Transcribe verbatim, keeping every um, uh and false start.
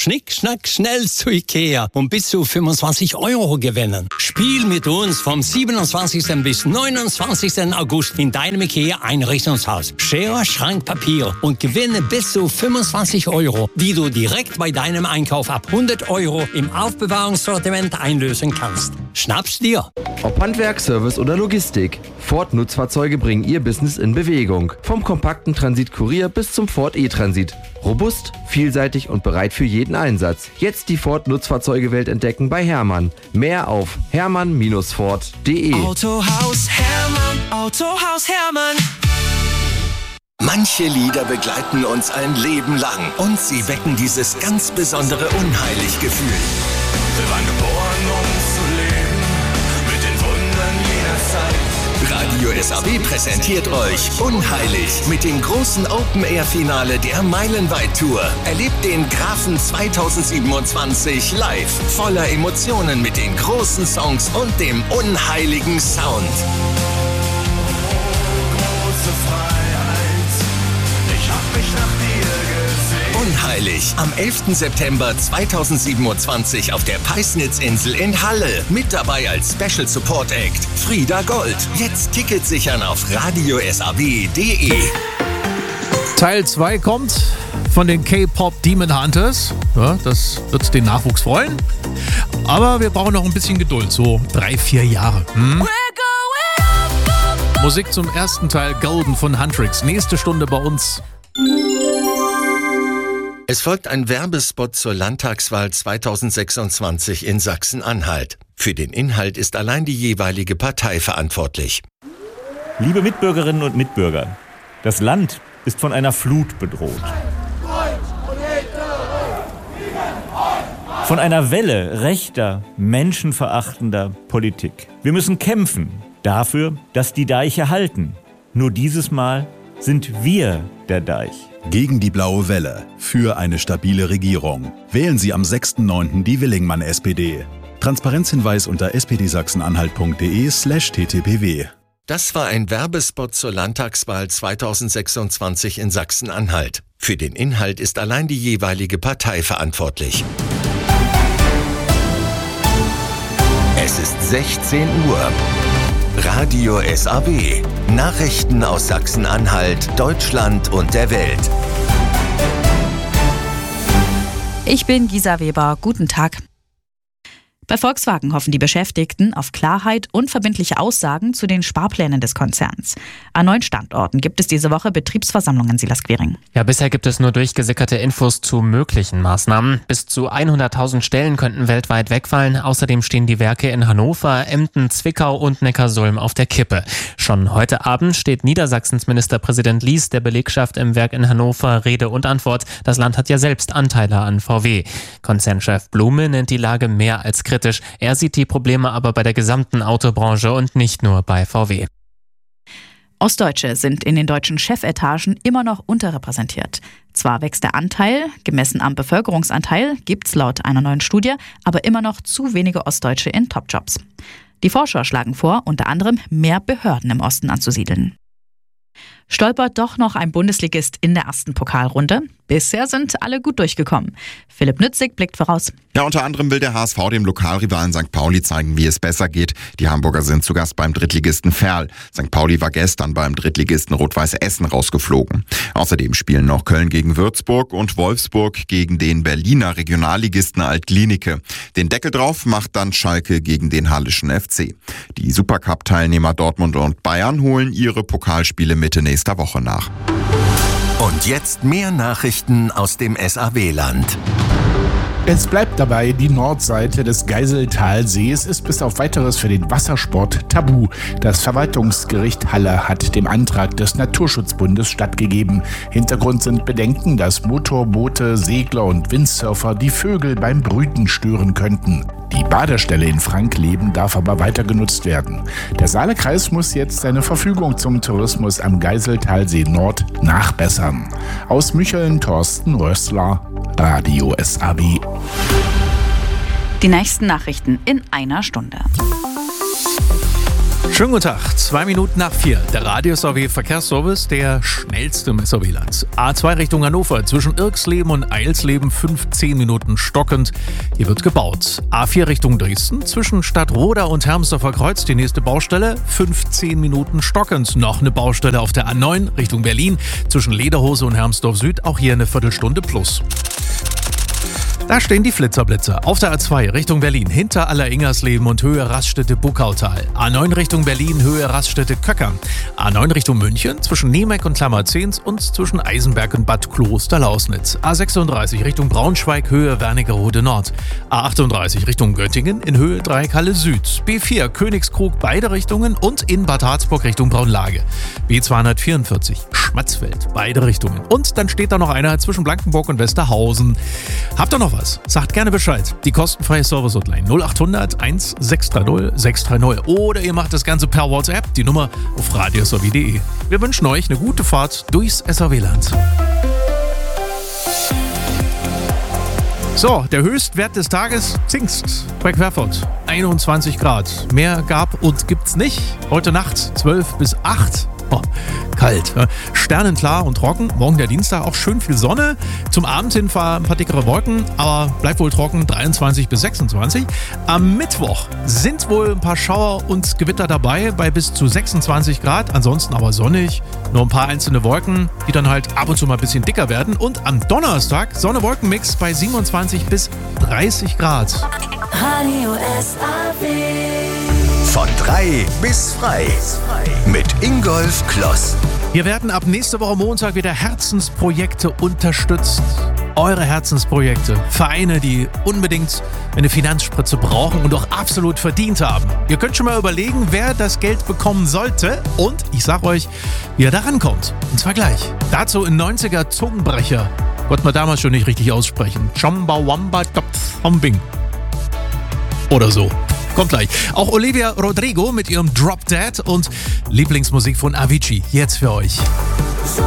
Schnick, schnack, schnell zu Ikea und bis zu fünfundzwanzig Euro gewinnen. Spiel mit uns vom siebenundzwanzigsten bis neunundzwanzigsten August in deinem Ikea-Einrichtungshaus. Schere, Schrank, Papier und gewinne bis zu fünfundzwanzig Euro, die du direkt bei deinem Einkauf ab hundert Euro im Aufbewahrungssortiment einlösen kannst. Schnapp's dir! Ob Handwerk, Service oder Logistik, Ford Nutzfahrzeuge bringen Ihr Business in Bewegung. Vom kompakten Transit Kurier bis zum Ford E-Transit. Robust, vielseitig und bereit für jeden Einsatz. Jetzt die Ford Nutzfahrzeugewelt entdecken bei Hermann. Mehr auf hermann Bindestrich ford punkt de. Autohaus Hermann, Autohaus Hermann. Manche Lieder begleiten uns ein Leben lang und sie wecken dieses ganz besondere Unheilig-Gefühl. Wir waren geboren, um zu leben, mit den Wundern jener Zeit. Radio S A B präsentiert euch Unheilig mit dem großen Open-Air-Finale der Meilenweit-Tour. Erlebt den Grafen zweitausendsiebenundzwanzig live, voller Emotionen mit den großen Songs und dem unheiligen Sound. Unheilig am elften September zweitausendsiebenundzwanzig auf der Peisnitzinsel in Halle. Mit dabei als Special Support Act Frieda Gold. Jetzt Tickets sichern auf radio s a b punkt de. Teil zwei kommt von den K-Pop Demon Hunters. Ja, das wird den Nachwuchs freuen. Aber wir brauchen noch ein bisschen Geduld, so drei, vier Jahre. Hm? Musik zum ersten Teil Golden von Huntrix. Nächste Stunde bei uns. Es folgt ein Werbespot zur Landtagswahl zweitausendsechsundzwanzig in Sachsen-Anhalt. Für den Inhalt ist allein die jeweilige Partei verantwortlich. Liebe Mitbürgerinnen und Mitbürger, das Land ist von einer Flut bedroht. Von einer Welle rechter, menschenverachtender Politik. Wir müssen kämpfen dafür, dass die Deiche halten. Nur dieses Mal sind wir der Deich. Gegen die blaue Welle. Für eine stabile Regierung. Wählen Sie am sechsten neunten die Willingmann S P D. Transparenzhinweis unter s p d sachsen-anhalt punkt de slash t t p w. Das war ein Werbespot zur Landtagswahl zweitausendsechsundzwanzig in Sachsen-Anhalt. Für den Inhalt ist allein die jeweilige Partei verantwortlich. Es ist sechzehn Uhr. Radio S A B. Nachrichten aus Sachsen-Anhalt, Deutschland und der Welt. Ich bin Gisa Weber. Guten Tag. Bei Volkswagen hoffen die Beschäftigten auf Klarheit und verbindliche Aussagen zu den Sparplänen des Konzerns. An neun Standorten gibt es diese Woche Betriebsversammlungen, Silas Quering. Ja, bisher gibt es nur durchgesickerte Infos zu möglichen Maßnahmen. Bis zu hunderttausend Stellen könnten weltweit wegfallen. Außerdem stehen die Werke in Hannover, Emden, Zwickau und Neckarsulm auf der Kippe. Schon heute Abend steht Niedersachsens Ministerpräsident Lies der Belegschaft im Werk in Hannover Rede und Antwort. Das Land hat ja selbst Anteile an V W. Konzernchef Blume nennt die Lage mehr als kritisch. Er sieht die Probleme aber bei der gesamten Autobranche und nicht nur bei V W. Ostdeutsche sind in den deutschen Chefetagen immer noch unterrepräsentiert. Zwar wächst der Anteil, gemessen am Bevölkerungsanteil, gibt's laut einer neuen Studie, aber immer noch zu wenige Ostdeutsche in Topjobs. Die Forscher schlagen vor, unter anderem mehr Behörden im Osten anzusiedeln. Stolpert doch noch ein Bundesligist in der ersten Pokalrunde? Bisher sind alle gut durchgekommen. Philipp Nützig blickt voraus. Ja, unter anderem will der H S V dem Lokalrivalen Sankt Pauli zeigen, wie es besser geht. Die Hamburger sind zu Gast beim Drittligisten Verl. Sankt Pauli war gestern beim Drittligisten Rot-Weiß Essen rausgeflogen. Außerdem spielen noch Köln gegen Würzburg und Wolfsburg gegen den Berliner Regionalligisten Alt-Glienicke. Den Deckel drauf macht dann Schalke gegen den Hallischen F C. Die Supercup-Teilnehmer Dortmund und Bayern holen ihre Pokalspiele Mitte nächster Woche nach. Und jetzt mehr Nachrichten aus dem S A W-Land. Es bleibt dabei, die Nordseite des Geiseltalsees ist bis auf Weiteres für den Wassersport tabu. Das Verwaltungsgericht Halle hat dem Antrag des Naturschutzbundes stattgegeben. Hintergrund sind Bedenken, dass Motorboote, Segler und Windsurfer die Vögel beim Brüten stören könnten. Die Badestelle in Frankleben darf aber weiter genutzt werden. Der Saalekreis muss jetzt seine Verfügung zum Tourismus am Geiseltalsee Nord nachbessern. Aus Mücheln, Thorsten Rössler, Radio S A B. Die nächsten Nachrichten in einer Stunde. Schönen guten Tag, zwei Minuten nach vier. Der Radius A W Verkehrsservice, der schnellste im S A W-Land. A zwei Richtung Hannover, zwischen Irksleben und Eilsleben fünfzehn Minuten stockend. Hier wird gebaut. A vier Richtung Dresden, zwischen Stadtroda und Hermsdorfer Kreuz, die nächste Baustelle, fünfzehn Minuten stockend. Noch eine Baustelle auf der A neun Richtung Berlin, zwischen Lederhose und Hermsdorf Süd, auch hier eine Viertelstunde plus. Da stehen die Flitzerblitzer. Auf der A zwei Richtung Berlin, hinter Aller-Ingersleben und Höhe Raststätte Buckautal. A neun Richtung Berlin, Höhe Raststätte Köckern. A neun Richtung München, zwischen Niemek und Klammerzehns und zwischen Eisenberg und Bad Kloster-Lausnitz. A sechsunddreißig Richtung Braunschweig, Höhe Wernigerode Nord. A achtunddreißig Richtung Göttingen, in Höhe Dreieckhalle Süd. B vier Königskrug, beide Richtungen und in Bad Harzburg Richtung Braunlage. B zweihundertvierundvierzig Schmatzfeld, beide Richtungen. Und dann steht da noch einer zwischen Blankenburg und Westerhausen. Habt ihr noch was? Sagt gerne Bescheid. Die kostenfreie Service-Hotline null achthundert eins sechs drei null sechs drei null. Oder ihr macht das Ganze per WhatsApp, die Nummer auf radius a w punkt de. Wir wünschen euch eine gute Fahrt durchs S A W-Land. So, der Höchstwert des Tages, Zingst bei Querfurt, einundzwanzig Grad. Mehr gab und gibt's nicht. Heute Nacht zwölf bis acht. Oh, kalt. Sternenklar und trocken. Morgen der Dienstag auch schön viel Sonne. Zum Abend hin ein paar dickere Wolken, aber bleibt wohl trocken, dreiundzwanzig bis sechsundzwanzig. Am Mittwoch sind wohl ein paar Schauer und Gewitter dabei bei bis zu sechsundzwanzig Grad. Ansonsten aber sonnig. Nur ein paar einzelne Wolken, die dann halt ab und zu mal ein bisschen dicker werden. Und am Donnerstag Sonne-Wolken-Mix bei siebenundzwanzig bis dreißig Grad. Radio S A W. Von drei bis frei. Mit Ingolf Kloss. Wir werden ab nächste Woche Montag wieder Herzensprojekte unterstützt. Eure Herzensprojekte. Vereine, die unbedingt eine Finanzspritze brauchen und auch absolut verdient haben. Ihr könnt schon mal überlegen, wer das Geld bekommen sollte. Und ich sag euch, wie ihr da rankommt. Und zwar gleich. Dazu ein neunziger Zungenbrecher. Konnte man damals schon nicht richtig aussprechen. Chamba Wamba Humbing. Oder so. Kommt gleich. Auch Olivia Rodrigo mit ihrem Drop Dead und Lieblingsmusik von Avicii. Jetzt für euch.